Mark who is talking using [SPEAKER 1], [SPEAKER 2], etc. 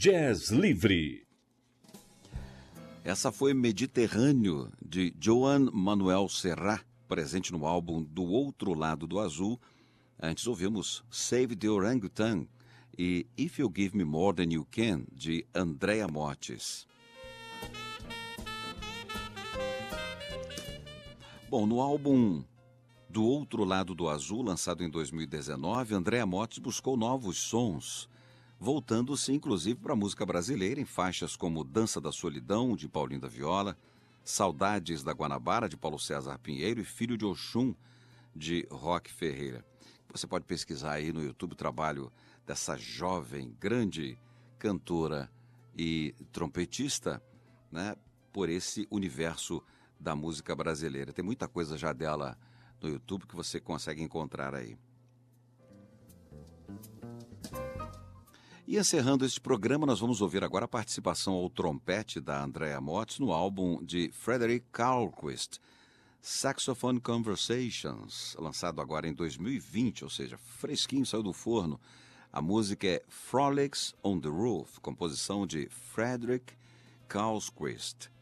[SPEAKER 1] Jazz Livre.
[SPEAKER 2] Essa foi Mediterrâneo, de Joan Manuel Serrat, presente no álbum Do Outro Lado do Azul. Antes ouvimos Save the Orangutan e If You Give Me More Than You Can, de Andrea Mottes. Bom, no álbum Do Outro Lado do Azul, lançado em 2019, Andrea Mottes buscou novos sons, voltando-se inclusive para a música brasileira em faixas como Dança da Solidão, de Paulinho da Viola, Saudades da Guanabara, de Paulo César Pinheiro e Filho de Oxum, de Roque Ferreira. Você pode pesquisar aí no YouTube o trabalho dessa jovem, grande cantora e trompetista, né, por esse universo da música brasileira. Tem muita coisa já dela no YouTube que você consegue encontrar aí. E encerrando este programa, nós vamos ouvir agora a participação ao trompete da Andrea Mottes no álbum de Frederick Carlquist, Saxophone Conversations, lançado agora em 2020, ou seja, fresquinho, saiu do forno. A música é Frolics on the Roof, composição de Frederick Carlquist.